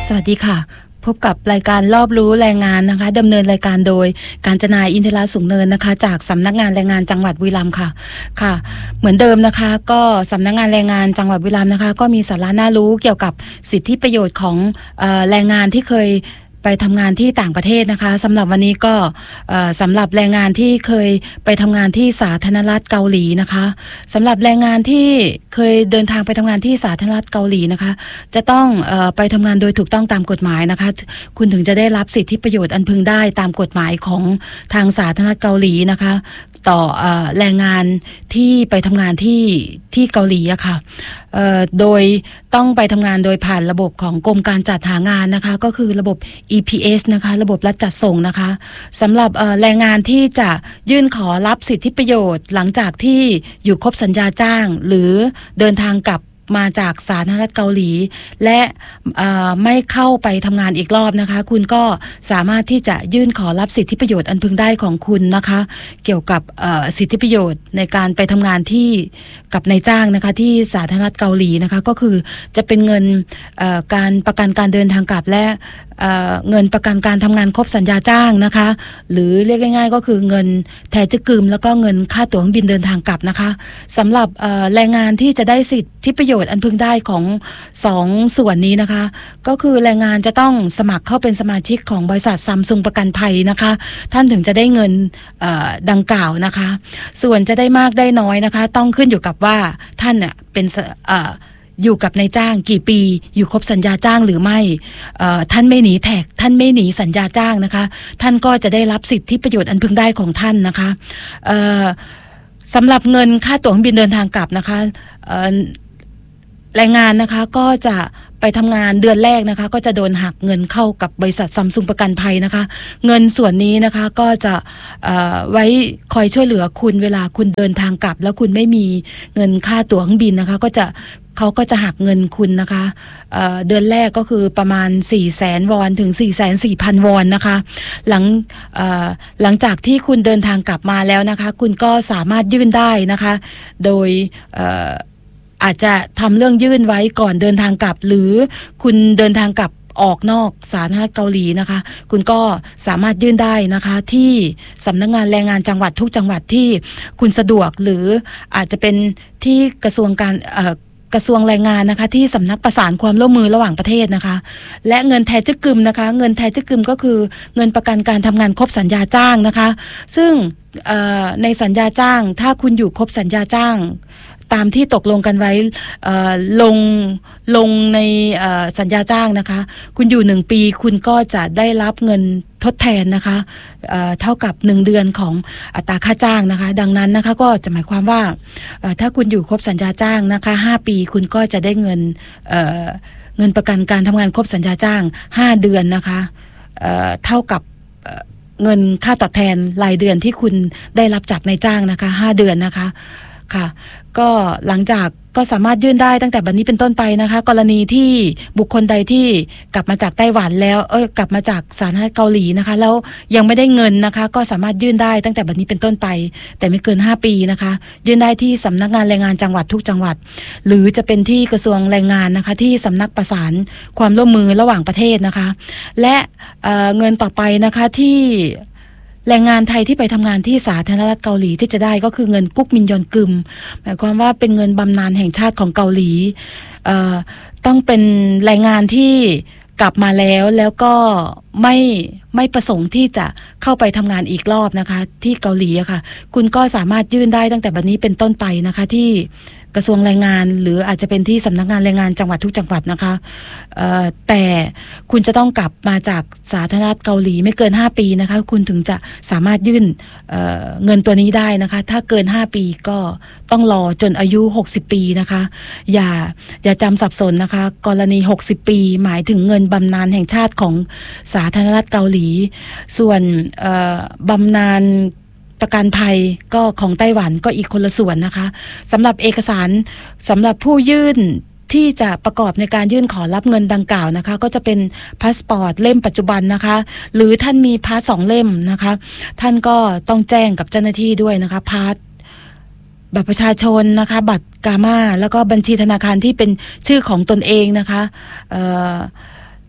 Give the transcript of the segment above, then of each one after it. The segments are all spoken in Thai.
สวัสดีค่ะพบกับรายการรอบรู้แรงงานนะคะดำเนินรายการโดยกาญจนาอินทราสูงเนินนะคะจากสำนักงานแรงงานจังหวัดบุรีรัมย์ค่ะเหมือนเดิมนะคะก็สำนักงานแรงงานจังหวัดบุรีรัมย์นะคะก็มีสาระน่ารู้เกี่ยวกับสิทธิประโยชน์ของแรงงานที่เคยไปทำงานที่ต่างประเทศนะคะสำหรับวันนี้ก็สำหรับแรงงานที่เคยไปทำงานที่สาธารณรัฐเกาหลีนะคะสำหรับแรงงานที่เคยเดินทางไปทำงานที่สาธารณรัฐเกาหลีนะคะจะต้องไปทำงานโดยถูกต้องตามกฎหมายนะคะคุณถึงจะได้รับสิทธิประโยชน์อันพึงได้ตามกฎหมายของทางสาธารณรัฐเกาหลีนะคะต่อแรงงานที่ไปทำงานที่เกาหลีอะค่ะโดยต้องไปทำงานโดยผ่านระบบของกรมการจัดหางานนะคะก็คือระบบ EPS นะคะระบบรัฐจัดส่งนะคะสำหรับแรงงานที่จะยื่นขอรับสิทธิประโยชน์หลังจากที่อยู่ครบสัญญาจ้างหรือเดินทางกลับมาจากสาธารณรัฐเกาหลีและไม่เข้าไปทำงานอีกรอบนะคะคุณก็สามารถที่จะยื่นขอรับสิทธิประโยชน์อันพึงได้ของคุณนะคะเกี่ยวกับสิทธิประโยชน์ในการไปทำงานที่กับนายจ้างนะคะที่สาธารณรัฐเกาหลีนะคะก็คือจะเป็นเงินการประกันการเดินทางกลับและเงินประกันการทำงานครบสัญญาจ้างนะคะหรือเรียกง่ายๆก็คือเงินแทจึกึมแล้วก็เงินค่าตั๋วเครื่องบินเดินทางกลับนะคะสำหรับแรงงานที่จะได้สิทธิประโยชน์อันพึงได้ของ2ส่วนนี้นะคะก็คือแรงงานจะต้องสมัครเข้าเป็นสมาชิกของบริษัทซัมซุงประกันภัยนะคะท่านถึงจะได้เงินดังกล่าวนะคะส่วนจะได้มากได้น้อยนะคะต้องขึ้นอยู่กับว่าท่านเนี่ยเป็นอยู่กับนายจ้างกี่ปีอยู่ครบสัญญาจ้างหรือไม่ท่านไม่หนีแท็กท่านไม่หนีสัญญาจ้างนะคะท่านก็จะได้รับสิทธิประโยชน์อันพึงได้ของท่านนะคะสำหรับเงินค่าตั๋วเครื่องบินเดินทางกลับนะคะแรงงานนะคะก็จะไปทำงานเดือนแรกนะคะก็จะโดนหักเงินเข้ากับบริษัทซัมซุงประกันภัยนะคะเงินส่วนนี้นะคะก็จะไว้คอยช่วยเหลือคุณเวลาคุณเดินทางกลับแล้วคุณไม่มีเงินค่าตั๋วเครื่องบินนะคะเขาก็จะหักเงินคุณนะคะเดือนแรกก็คือประมาณ 400,000 วอนถึง 44,000 วอนนะคะหลังจากที่คุณเดินทางกลับมาแล้วนะคะคุณก็สามารถยื่นได้นะคะโดยอาจจะทำเรื่องยื่นไว้ก่อนเดินทางกลับหรือคุณเดินทางกลับออกนอกสาธารณรัฐเกาหลีนะคะคุณก็สามารถยื่นได้นะคะที่สำนักงานแรงงานจังหวัดทุกจังหวัดที่คุณสะดวกหรืออาจจะเป็นที่กระทรวงแรงงานนะคะที่สำนักประสานความร่วมมือระหว่างประเทศนะคะและเงินแทจึกึมนะคะเงินแทจึกึมก็คือเงินประกันการทำงานครบสัญญาจ้างนะคะซึ่งในสัญญาจ้างถ้าคุณอยู่ครบสัญญาจ้างตามที่ตกลงกันไว้ลงในสัญญาจ้างนะคะคุณอยู่1ปีคุณก็จะได้รับเงินทดแทนนะคะเท่ากับ1เดือนของอัตราค่าจ้างนะคะดังนั้นนะคะก็จะหมายความว่าถ้าคุณอยู่ครบสัญญาจ้างนะคะ5ปีคุณก็จะได้เงินประกันการทำงานครบสัญญาจ้าง5เดือนนะคะเท่ากับเงินค่าตอบแทนรายเดือนที่คุณได้รับจากนายจ้างนะคะ5เดือนนะคะค่ะก็หลังจากก็สามารถยื่นได้ตั้งแต่บัดนี้เป็นต้นไปนะคะกรณีที่บุคคลใดที่กลับมาจากไต้หวันแล้วกลับมาจากสาธารณรัฐเกาหลีนะคะแล้วยังไม่ได้เงินนะคะก็สามารถยื่นได้ตั้งแต่บัดนี้เป็นต้นไปแต่ไม่เกิน5ปีนะคะยื่นได้ที่สำนักงานแรงงานจังหวัดทุกจังหวัดหรือจะเป็นที่กระทรวงแรงงานนะคะที่สำนักประสานความร่วมมือระหว่างประเทศนะคะและเงินต่อไปนะคะที่แรงงานไทยที่ไปทำงานที่สาธารณรัฐเกาหลีที่จะได้ก็คือเงินกุ๊กมินยอนกึมหมายความว่าเป็นเงินบำนาญแห่งชาติของเกาหลีต้องเป็นแรงงานที่กลับมาแล้วก็ไม่ประสงค์ที่จะเข้าไปทำงานอีกรอบนะคะที่เกาหลีอะค่ะคุณก็สามารถยื่นได้ตั้งแต่บัดนี้เป็นต้นไปนะคะที่กระทรวงแรงงานหรืออาจจะเป็นที่สำนักงานแรงงานจังหวัดทุกจังหวัดนะคะแต่คุณจะต้องกลับมาจากสาธารณรัฐเกาหลีไม่เกิน5ปีนะคะคุณถึงจะสามารถยื่นเงินตัวนี้ได้นะคะถ้าเกิน5ปีก็ต้องรอจนอายุ60ปีนะคะอย่าจำสับสนนะคะกรณี60ปีหมายถึงเงินบำนาญแห่งชาติของสาธารณรัฐเกาหลีส่วนบำนาญประกันภัยก็ของไต้หวันก็อีกคนละส่วนนะคะสำหรับเอกสารสำหรับผู้ยื่นที่จะประกอบในการยื่นขอรับเงินดังกล่าวนะคะก็จะเป็นพาสปอร์ตเล่มปัจจุบันนะคะหรือท่านมีพาส2เล่มนะคะท่านก็ต้องแจ้งกับเจ้าหน้าที่ด้วยนะคะพาสบัตรประชาชนนะคะบัตรกาม่าแล้วก็บัญชีธนาคารที่เป็นชื่อของตนเองนะคะ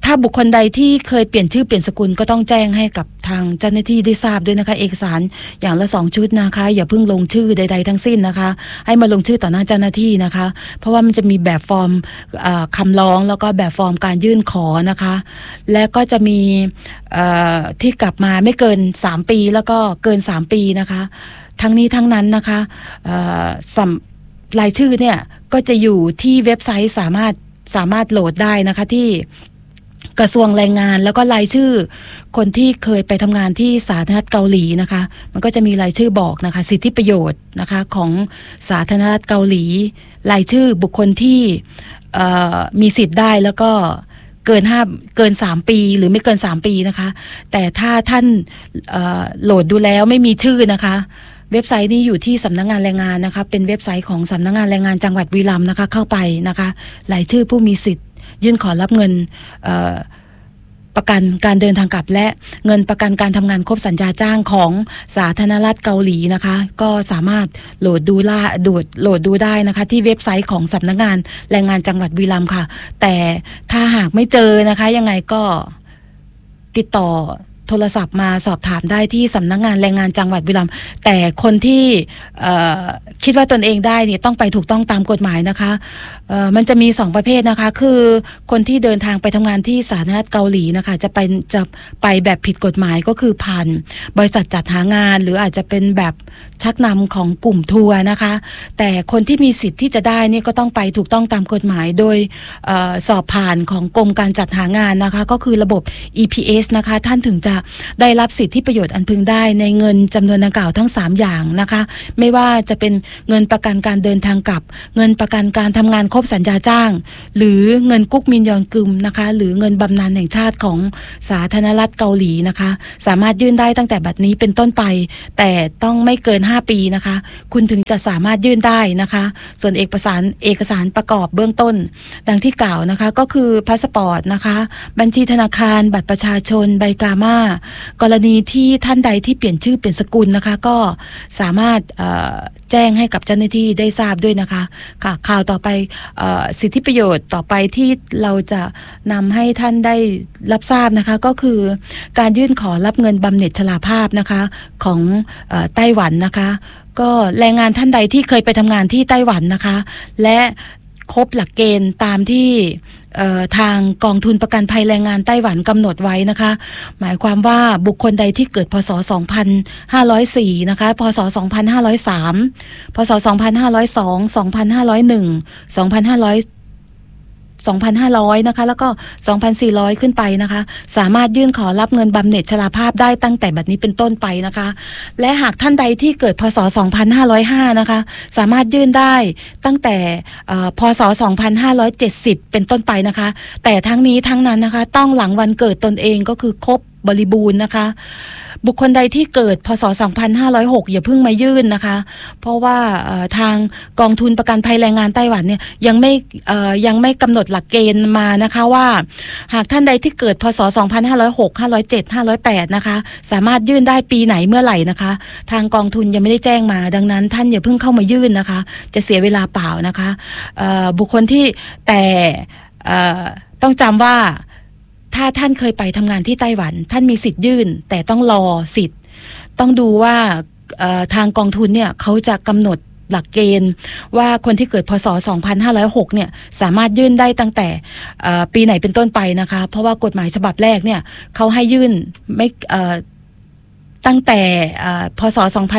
ถ้าบุคคลใดที่เคยเปลี่ยนชื่อเปลี่ยนสกุลก็ต้องแจ้งให้กับทางเจ้าหน้าที่ได้ทราบด้วยนะคะเอกสารอย่างละ2ชุดนะคะอย่าเพิ่งลงชื่อใดๆทั้งสิ้นนะคะให้มาลงชื่อต่อหน้าเจ้าหน้าที่นะคะเพราะว่ามันจะมีแบบฟอร์มคำร้องแล้วก็แบบฟอร์มการยื่นขอนะคะและก็จะมีที่กลับมาไม่เกิน3ปีแล้วก็เกิน3ปีนะคะทั้งนี้ทั้งนั้นนะคะรายชื่อเนี่ยก็จะอยู่ที่เว็บไซต์สามารถโหลดได้นะคะที่กระทรวงแรงงานแล้วก็รายชื่อคนที่เคยไปทำงานที่สาธารณรัฐเกาหลีนะคะมันก็จะมีรายชื่อบอกนะคะสิทธิประโยชน์นะคะของสาธารณรัฐเกาหลีรายชื่อบุคคลที่มีสิทธิ์ได้แล้วก็เกิน3ปีหรือไม่เกิน3ปีนะคะแต่ถ้าท่านโหลดดูแล้วไม่มีชื่อนะคะเว็บไซต์นี้อยู่ที่สำนักงานแรงงานนะคะเป็นเว็บไซต์ของสำนักงานแรงงานจังหวัดบุรีรัมย์นะคะเข้าไปนะคะรายชื่อผู้มีสิทธิ์ยื่นขอรับเงินประกันการเดินทางกลับและเงินประกันการทำงานครบสัญญาจ้างของสาธารณรัฐเกาหลีนะคะก็สามารถโหลดดูได้นะคะที่เว็บไซต์ของสำนักงานแรงงานจังหวัดบุรีรัมย์ค่ะแต่ถ้าหากไม่เจอนะคะยังไงก็ติดต่อโทรศัพท์มาสอบถามได้ที่สำนักงานแรงงานจังหวัดบุรีรัมย์แต่คนที่คิดว่าตนเองได้เนี่ยต้องไปถูกต้องตามกฎหมายนะคะมันจะมี2ประเภทนะคะคือคนที่เดินทางไปทำงานที่สาธารณรัฐเกาหลีนะคะจะไปแบบผิดกฎหมายก็คือผ่านบริษัทจัดหางานหรืออาจจะเป็นแบบชักนำของกลุ่มทัวร์นะคะแต่คนที่มีสิทธิ์ที่จะได้นี่ก็ต้องไปถูกต้องตามกฎหมายโดยสอบผ่านของกรมการจัดหางานนะคะก็คือระบบ EPS นะคะท่านถึงจะได้รับสิทธิประโยชน์อันพึงได้ในเงินจำนวนดังกล่าวทั้ง3อย่างนะคะไม่ว่าจะเป็นเงินประกันการเดินทางกลับเงินประกันการทำงานครบสัญญาจ้างหรือเงินกุ๊กมินยอนกึมนะคะหรือเงินบำนาญแห่งชาติของสาธารณรัฐเกาหลีนะคะสามารถยื่นได้ตั้งแต่บัดนี้เป็นต้นไปแต่ต้องไม่เกิน5ปีนะคะคุณถึงจะสามารถยื่นได้นะคะส่วนเอกสารประกอบเบื้องต้นดังที่กล่าวนะคะก็คือพาสปอร์ตนะคะบัญชีธนาคารบัตรประชาชนใบกาม่ากรณีที่ท่านใดที่เปลี่ยนชื่อเปลี่ยนสกุลนะคะก็สามารถแจ้งให้กับเจ้าหน้าที่ได้ทราบด้วยนะคะค่ะข่าวต่อไปสิทธิประโยชน์ต่อไปที่เราจะนำให้ท่านได้รับทราบนะคะก็คือการยื่นขอรับเงินบำเหน็จชราภาพนะคะของไต้หวันนะคะก็แรงงานท่านใดที่เคยไปทำงานที่ไต้หวันนะคะและครบหลักเกณฑ์ตามที่ทางกองทุนประกันภัยแรงงานไต้หวันกำหนดไว้นะคะหมายความว่าบุคคลใดที่เกิดพศ2504นะคะพศ2503พศ2502 2501 2,500นะคะแล้วก็ 2,400 ขึ้นไปนะคะสามารถยื่นขอรับเงินบำเหน็จชราภาพได้ตั้งแต่บัดนี้เป็นต้นไปนะคะและหากท่านใดที่เกิดพศ2505นะคะสามารถยื่นได้ตั้งแต่พศ2570เป็นต้นไปนะคะแต่ทั้งนี้ทั้งนั้นนะคะต้องหลังวันเกิดตนเองก็คือครบบริบูรณ์นะคะบุคคลใดที่เกิดพศ2506อย่าเพิ่งมายื่นนะคะเพราะว่าทางกองทุนประกันภัยแรงงานไต้หวันเนี่ยยังไม่กำหนดหลักเกณฑ์มานะคะว่าหากท่านใดที่เกิดพศ2506 507 508นะคะสามารถยื่นได้ปีไหนเมื่อไหร่นะคะทางกองทุนยังไม่ได้แจ้งมาดังนั้นท่านอย่าเพิ่งเข้ามายื่นนะคะจะเสียเวลาเปล่านะคะบุคคลที่แต่ต้องจำว่าถ้าท่านเคยไปทำงานที่ไต้หวันท่านมีสิทธิ์ยื่นแต่ต้องรอสิทธิ์ต้องดูว่าทางกองทุนเนี่ยเขาจะกำหนดหลักเกณฑ์ว่าคนที่เกิดพศ2506เนี่ยสามารถยื่นได้ตั้งแต่ปีไหนเป็นต้นไปนะคะเพราะว่ากฎหมายฉบับแรกเนี่ยเขาให้ยื่นไม่ตั้งแต่พศ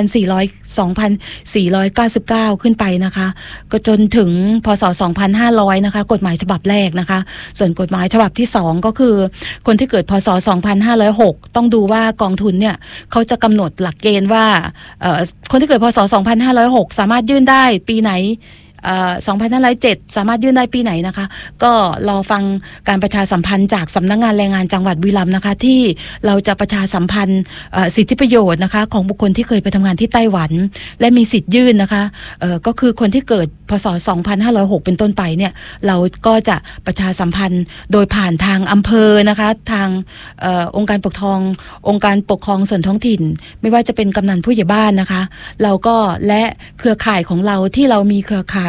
2499ขึ้นไปนะคะก็จนถึงพศ2500นะคะกฎหมายฉบับแรกนะคะส่วนกฎหมายฉบับที่2ก็คือคนที่เกิดพศ2506ต้องดูว่ากองทุนเนี่ยเขาจะกำหนดหลักเกณฑ์ว่าคนที่เกิดพศ2506สามารถยื่นได้ปีไหน2507สามารถยื่นได้ปีไหนนะคะก็รอฟังการประชาสัมพันธ์จากสำนักงานแรงงานจังหวัดบุรีรัมย์นะคะที่เราจะประชาสัมพันธ์สิทธิประโยชน์นะคะของบุคคลที่เคยไปทำงานที่ไต้หวันและมีสิทธิ์ยื่นนะคะก็คือคนที่เกิดพศ2506เป็นต้นไปเนี่ยเราก็จะประชาสัมพันธ์โดยผ่านทางอำเภอนะคะทางองค์การปกครองส่วนท้องถิ่นไม่ว่าจะเป็นกำนันผู้ใหญ่บ้านนะคะเราก็และเครือข่ายของเราที่เรามีเครือข่าย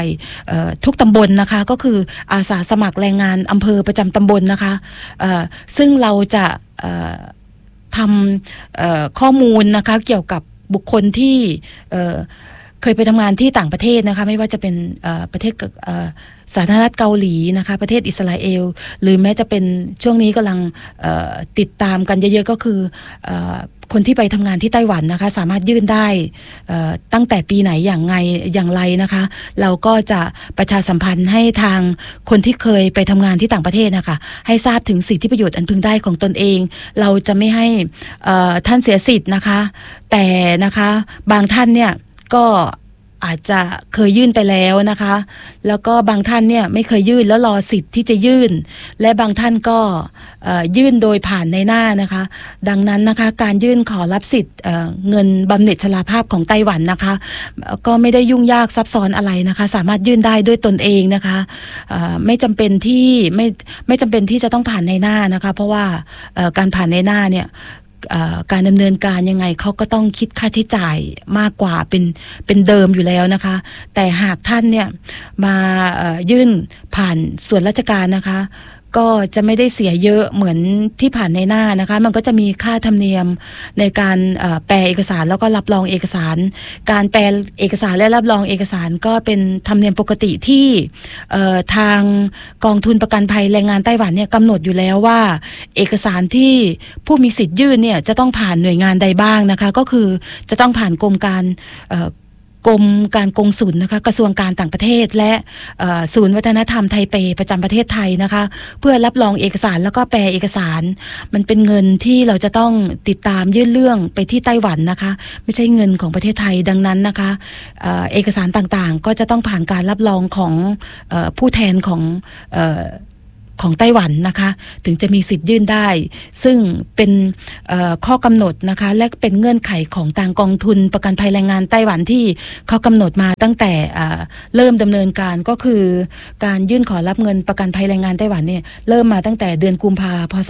ทุกตำบลนะคะก็คืออาสาสมัครแรงงานอำเภอประจำตำบลนะคะซึ่งเราจะทำข้อมูลนะคะเกี่ยวกับบุคคลที่เคยไปทำงานที่ต่างประเทศนะคะไม่ว่าจะเป็นประเทศสาธารณรัฐเกาหลีนะคะประเทศอิสราเอลหรือแม้จะเป็นช่วงนี้กำลังติดตามกันเยอะๆก็คือคนที่ไปทำงานที่ไต้หวันนะคะสามารถยื่นได้ตั้งแต่ปีไหนอย่างไรนะคะเราก็จะประชาสัมพันธ์ให้ทางคนที่เคยไปทำงานที่ต่างประเทศนะคะให้ทราบถึงสิทธิประโยชน์อันพึงได้ของตนเองเราจะไม่ให้ท่านเสียสิทธิ์นะคะแต่นะคะบางท่านเนี่ยก็อาจจะเคยยื่นไปแล้วนะคะแล้วก็บางท่านเนี่ยไม่เคยยื่นแล้วรอสิทธิ์ที่จะยื่นและบางท่านก็ยื่นโดยผ่านในหน้านะคะดังนั้นนะคะการยื่นขอรับสิทธิ์เงินบำเหน็จชราภาพของไต้หวันนะคะก็ไม่ได้ยุ่งยากซับซ้อนอะไรนะคะสามารถยื่นได้ด้วยตนเองนะคะไม่จำเป็นที่จะต้องผ่านในหน้านะคะเพราะว่าการผ่านในหน้าเนี่ยการดำเนินการยังไงเขาก็ต้องคิดค่าใช้จ่ายมากกว่าเป็นเดิมอยู่แล้วนะคะแต่หากท่านเนี่ยมายื่นผ่านส่วนราชการนะคะก็จะไม่ได้เสียเยอะเหมือนที่ผ่านในหน้านะคะมันก็จะมีค่าธรรมเนียมในการแปลเอกสารแล้วก็รับรองเอกสารการแปลเอกสารและรับรองเอกสารก็เป็นธรรมเนียมปกติที่ทางกองทุนประกันภัยแรงงานไต้หวันเนี่ยกำหนดอยู่แล้วว่าเอกสารที่ผู้มีสิทธิ์ยื่นเนี่ยจะต้องผ่านหน่วยงานใดบ้างนะคะก็คือจะต้องผ่านกรมการกงสุลนะคะกระทรวงการต่างประเทศและศูนย์วัฒนธรรมไทเปประจำประเทศไทยนะคะเพื่อรับรองเอกสารแล้วก็แปลเอกสารมันเป็นเงินที่เราจะต้องติดตามยื่นเรื่องไปที่ไต้หวันนะคะไม่ใช่เงินของประเทศไทยดังนั้นนะคะเอกสารต่างๆก็จะต้องผ่านการรับรองของผู้แทนของไต้หวันนะคะถึงจะมีสิทธิ์ยื่นได้ซึ่งเป็นข้อกำหนดนะคะและเป็นเงื่อนไขของทางกองทุนประกันภัยแรงงานไต้หวันที่เขากำหนดมาตั้งแต่เริ่มดำเนินการก็คือการยื่นขอรับเงินประกันภัยแรงงานไต้หวันเนี่ยเริ่มมาตั้งแต่เดือนกุมภาพันธ์พ.ศ.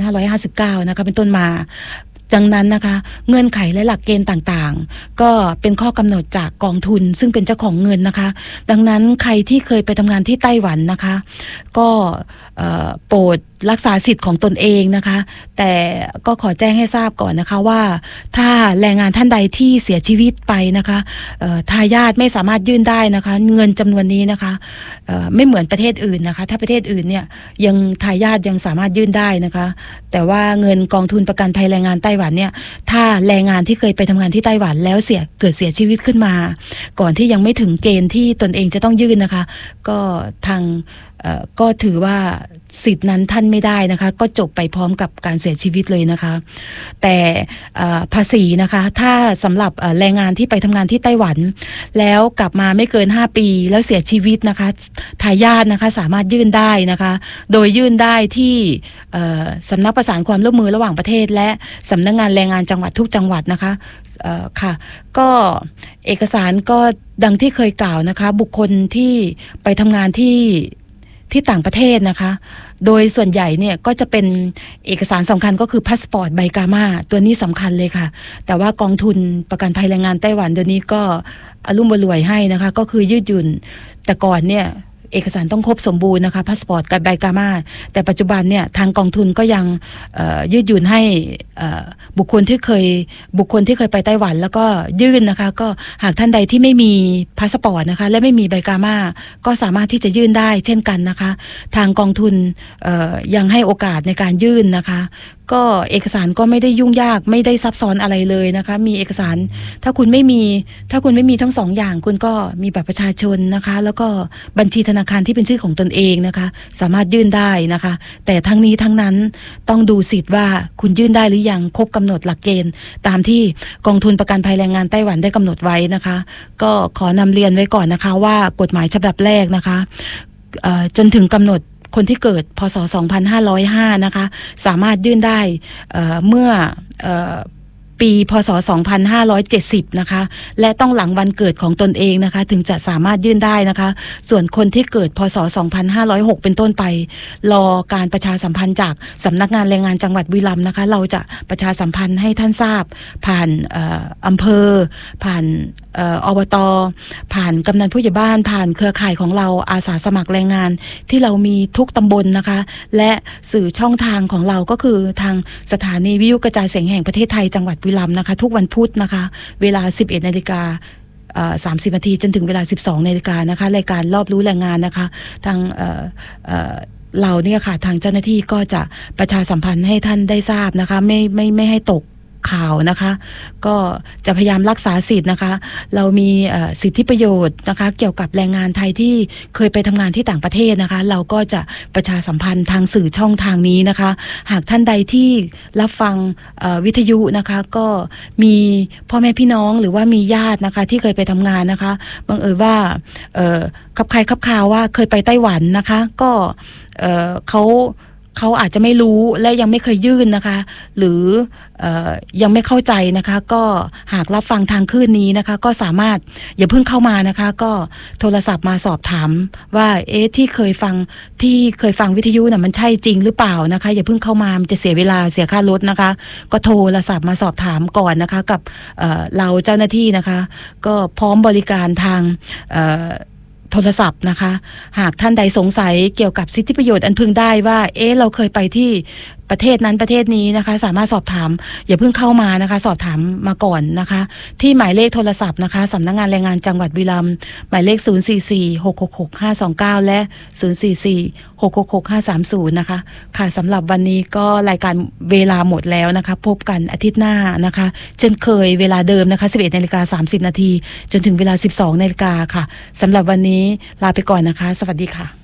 2559นะคะเป็นต้นมาดังนั้นนะคะเงื่อนไขและหลักเกณฑ์ต่างๆก็เป็นข้อกำหนดจากกองทุนซึ่งเป็นเจ้าของเงินนะคะดังนั้นใครที่เคยไปทำงานที่ไต้หวันนะคะก็โปรดรักษาสิทธิ์ของตนเองนะคะแต่ก็ขอแจ้งให้ทราบก่อนนะคะว่าถ้าแรงงานท่านใดที่เสียชีวิตไปนะคะทายาทไม่สามารถยื่นได้นะคะเงินจำนวนนี้นะคะไม่เหมือนประเทศอื่นนะคะถ้าประเทศอื่นเนี่ยยังทายาทยังสามารถยื่นได้นะคะแต่ว่าเงินกองทุนประกันภัยแรงงานไต้หวันเนี่ยถ้าแรงงานที่เคยไปทำงานที่ไต้หวันแล้วเกิดเสียชีวิตขึ้นมาก่อนที่ยังไม่ถึงเกณฑ์ที่ตนเองจะต้องยื่นนะคะก็ทางก็ถือว่าสิทธินั้นท่านไม่ได้นะคะก็จบไปพร้อมกับการเสียชีวิตเลยนะคะแต่ภาษีนะคะถ้าสำหรับแรงงานที่ไปทำงานที่ไต้หวันแล้วกลับมาไม่เกิน5ปีแล้วเสียชีวิตนะคะทายาทนะคะสามารถยื่นได้นะคะโดยยื่นได้ที่สำนักประสานความร่วมมือระหว่างประเทศและสำนักงานแรงงานจังหวัดทุกจังหวัดนะคะค่ะก็เอกสารก็ดังที่เคยกล่าวนะคะบุคคลที่ไปทำงานที่ต่างประเทศนะคะโดยส่วนใหญ่เนี่ยก็จะเป็นเอกสารสำคัญก็คือพาสปอร์ตใบกามาตัวนี้สำคัญเลยค่ะแต่ว่ากองทุนประกันภัยแรงงานไต้หวันเดี๋ยวนี้ก็อรุ่มอร่วยให้นะคะก็คือยืดหยุ่นแต่ก่อนเนี่ยเอกสารต้องครบสมบูรณ์นะคะพาสปอร์ตกับใบกามาแต่ปัจจุบันเนี่ยทางกองทุนก็ยังยืดหยุ่นให้บุคคลที่เคยไปไต้หวันแล้วก็ยื่นนะคะก็หากท่านใดที่ไม่มีพาสปอร์ตนะคะและไม่มีใบกามาก็สามารถที่จะยื่นได้เช่นกันนะคะทางกองทุนยังให้โอกาสในการยื่นนะคะก็เอกสารก็ไม่ได้ยุ่งยากไม่ได้ซับซ้อนอะไรเลยนะคะมีเอกสารถ้าคุณไม่มีทั้งสองอย่างคุณก็มีบัตรประชาชนนะคะแล้วก็บัญชีธนาคารที่เป็นชื่อของตนเองนะคะสามารถยื่นได้นะคะแต่ทั้งนี้ทั้งนั้นต้องดูสิทธิ์ว่าคุณยื่นได้หรือยังครบกำหนดหลักเกณฑ์ตามที่กองทุนประกันภัยแรงงานไต้หวันได้กำหนดไว้นะคะก็ขอนำเรียนไว้ก่อนนะคะว่ากฎหมายฉบับแรกนะคะจนถึงกำหนดคนที่เกิดพศ 2505นะคะสามารถยื่นได้เมื่อปีพศ2570นะคะและต้องหลังวันเกิดของตนเองนะคะถึงจะสามารถยื่นได้นะคะส่วนคนที่เกิดพศ2506เป็นต้นไปรอการประชาสัมพันธ์จากสำนักงานแรงงานจังหวัดบุรีรัมย์นะคะเราจะประชาสัมพันธ์ให้ท่านทราบผ่านอำเภอผ่านอบต.ผ่านกำนันผู้ใหญ่บ้านผ่านเครือข่ายของเราอาสาสมัครแรงงานที่เรามีทุกตำบลนะคะและสื่อช่องทางของเราก็คือทางสถานีวิทยุกระจายเสียงแห่งประเทศไทยจังหวัดบุรีรัมย์นะคะทุกวันพุธนะคะเวลา 11:30 น30 นาทีจนถึงเวลา 12 นาฬิกานะคะรายการรอบรู้แรงงานนะคะทางเราเนี่ยค่ะทางเจ้าหน้าที่ก็จะประชาสัมพันธ์ให้ท่านได้ทราบนะคะไม่ให้ตกข่าวนะคะก็จะพยายามรักษาสิทธิ์นะคะเรามีสิทธิประโยชน์นะคะเกี่ยวกับแรงงานไทยที่เคยไปทำงานที่ต่างประเทศนะคะเราก็จะประชาสัมพันธ์ทางสื่อช่องทางนี้นะคะหากท่านใดที่รับฟังวิทยุนะคะก็มีพ่อแม่พี่น้องหรือว่ามีญาตินะคะที่เคยไปทำงานนะคะบังเอิญว่าขับใครขับข่าวว่าเคยไปไต้หวันนะคะก็เขาอาจจะไม่รู้และยังไม่เคยยื่นนะคะหรือยังไม่เข้าใจนะคะก็หากรับฟังทางคลื่นนี้นะคะก็สามารถอย่าเพิ่งเข้ามานะคะก็โทรศัพท์มาสอบถามว่าที่เคยฟังวิทยุน่ะมันใช่จริงหรือเปล่านะคะอย่าเพิ่งเข้ามามันจะเสียเวลาเสียค่ารถนะคะก็โทรศัพท์มาสอบถามก่อนนะคะกับเราเจ้าหน้าที่นะคะก็พร้อมบริการทางโทรศัพท์นะคะหากท่านใดสงสัยเกี่ยวกับสิทธิประโยชน์อันพึงได้ว่าเราเคยไปที่ประเทศนั้นประเทศนี้นะคะสามารถสอบถามอย่าเพิ่งเข้ามานะคะสอบถามมาก่อนนะคะที่หมายเลขโทรศัพท์นะคะสำนักงานแรงงานจังหวัดบุรีรัมย์หมายเลข044-666-529และ044-666-530นะคะค่ะสำหรับวันนี้ก็รายการเวลาหมดแล้วนะคะพบกันอาทิตย์หน้านะคะเช่นเคยเวลาเดิมนะคะ 11:30 นจนถึงเวลา 12 นาฬิกาค่ะสำหรับวันนี้ลาไปก่อนนะคะสวัสดีค่ะ